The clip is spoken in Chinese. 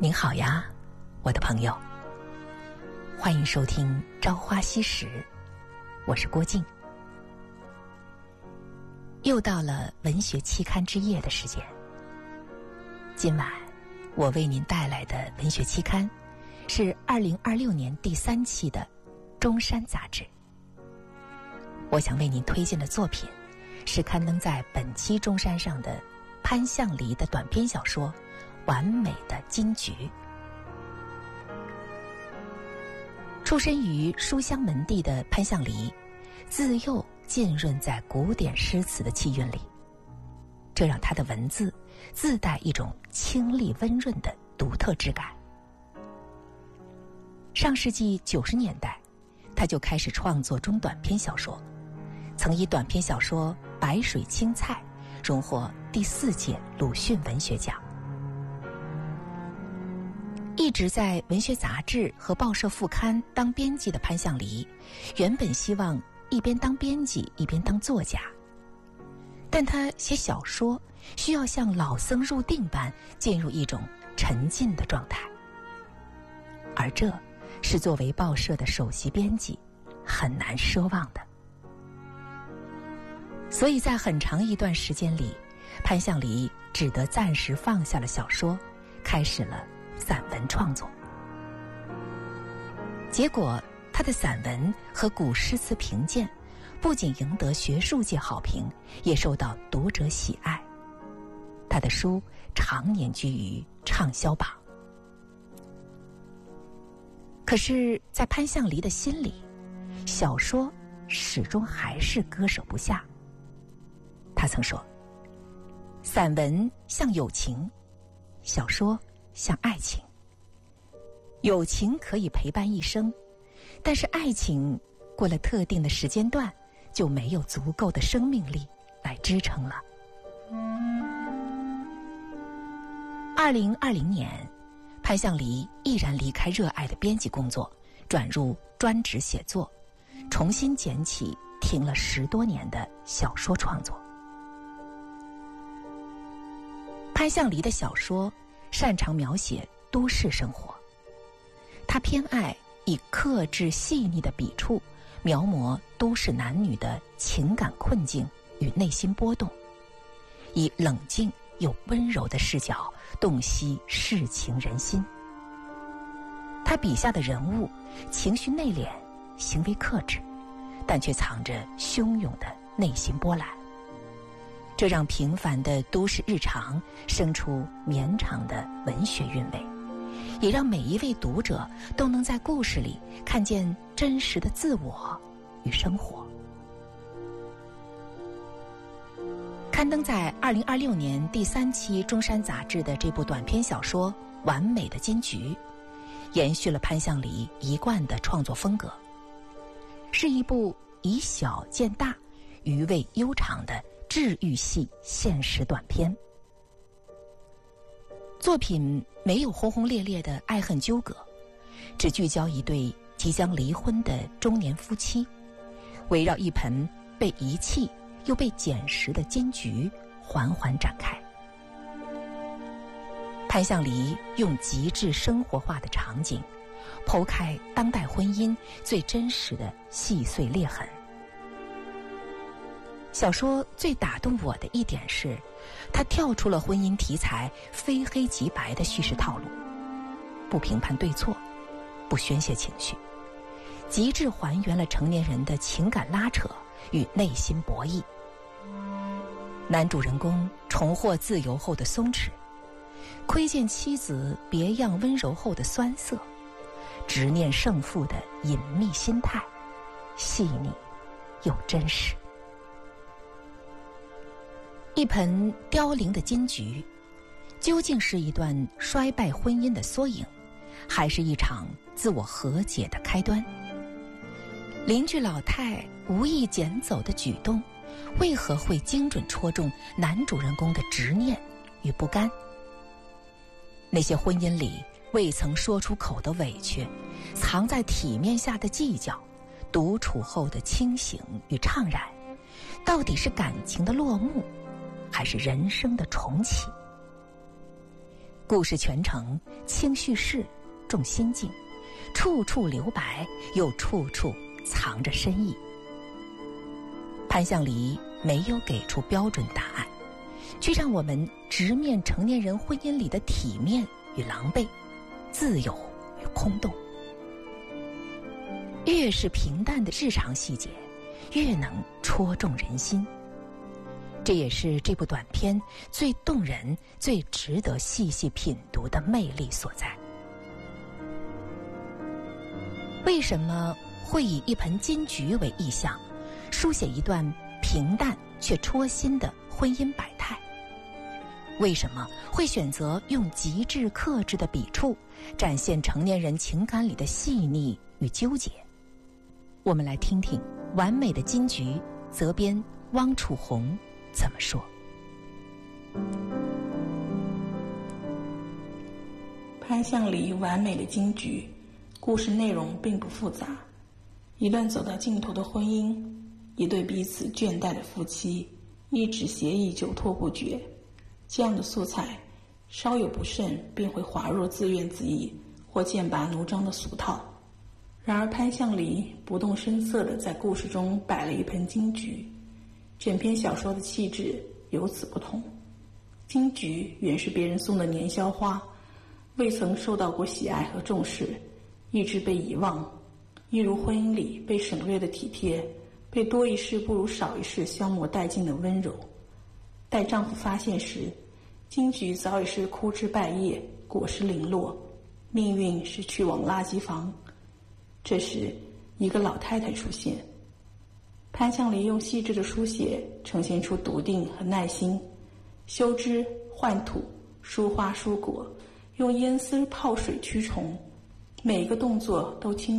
您好呀，我的朋友，欢迎收听《朝花夕拾》，我是郭靖。又到了文学期刊之夜的时间，今晚我为您带来的文学期刊是2026年第3期的《中山》杂志。我想为您推荐的作品是刊登在本期《中山》上的潘向黎的短篇小说《完美的金菊》。出身于书香门第的潘向黎，自幼浸润在古典诗词的气韵里，这让他的文字自带一种清丽温润的独特质感。上世纪90年代，他就开始创作中短篇小说，曾以短篇小说《白水青菜》荣获第4届鲁迅文学奖。一直在文学杂志和报社副刊当编辑的潘向黎，原本希望一边当编辑一边当作家，但他写小说需要像老僧入定般进入一种沉浸的状态，而这是作为报社的首席编辑很难奢望的。所以在很长一段时间里，潘向黎只得暂时放下了小说，开始了散文创作。结果他的散文和古诗词评鉴不仅赢得学术界好评，也受到读者喜爱。他的书常年居于畅销榜。可是在潘向黎的心里，小说始终还是割舍不下。他曾说，散文像友情，小说像爱情。友情可以陪伴一生，但是爱情过了特定的时间段，就没有足够的生命力来支撑了。2020年，潘向黎毅然离开热爱的编辑工作，转入专职写作，重新捡起停了10多年的小说创作。潘向黎的小说擅长描写都市生活，他偏爱以克制细腻的笔触描摹都市男女的情感困境与内心波动，以冷静又温柔的视角洞悉世情人心。他笔下的人物情绪内敛，行为克制，但却藏着汹涌的内心波澜，这让平凡的都市日常生出绵长的文学韵味，也让每一位读者都能在故事里看见真实的自我与生活。刊登在2026年第3期《中山》杂志的这部短篇小说《完美的金菊》，延续了潘向黎一贯的创作风格，是一部以小见大、余味悠长的治愈系现实短篇。作品没有轰轰烈烈的爱恨纠葛，只聚焦一对即将离婚的中年夫妻，围绕一盆被遗弃又被捡拾的金菊缓缓展开。潘向黎用极致生活化的场景，剖开当代婚姻最真实的细碎裂痕。小说最打动我的一点是，它跳出了婚姻题材非黑即白的叙事套路，不评判对错，不宣泄情绪，极致还原了成年人的情感拉扯与内心博弈。男主人公重获自由后的松弛，窥见妻子别样温柔后的酸涩，执念胜负的隐秘心态，细腻又真实。一盆凋零的金菊，究竟是一段衰败婚姻的缩影，还是一场自我和解的开端？邻居老太无意捡走的举动，为何会精准戳中男主人公的执念与不甘？那些婚姻里未曾说出口的委屈，藏在体面下的计较，独处后的清醒与怅然，到底是感情的落幕，还是人生的重启？ 故事全程轻叙事，重心境，处处留白，又处处藏着深意。潘向黎没有给出标准答案，却让我们直面成年人婚姻里的体面与狼狈，自由与空洞。越是平淡的日常细节，越能戳中人心。这也是这部短片最动人、最值得细细品读的魅力所在。为什么会以一盆金桔为意象，书写一段平淡却戳心的婚姻百态？为什么会选择用极致克制的笔触，展现成年人情感里的细腻与纠结？我们来听听《完美的金桔》责编汪楚红怎么说。 潘向黎《完美的金桔》故事内容并不复杂，一段走到尽头的婚姻，一对彼此倦怠的夫妻，一纸协议久拖不决。这样的素材稍有不慎便会滑入自怨自艾或剑拔弩张的俗套。然而潘向黎不动声色地在故事中摆了一盆金桔，整篇小说的气质由此不同。金桔原是别人送的年宵花，未曾受到过喜爱和重视，一直被遗忘，一如婚姻里被省略的体贴，被多一事不如少一事消磨殆尽的温柔。待丈夫发现时，金桔早已是枯枝败叶，果实零落，命运是去往垃圾房。这时一个老太太出现，潘向黎用细致的书写呈现出笃定和耐心，修枝换土，疏花疏果，用烟丝泡水驱虫，每一个动作都清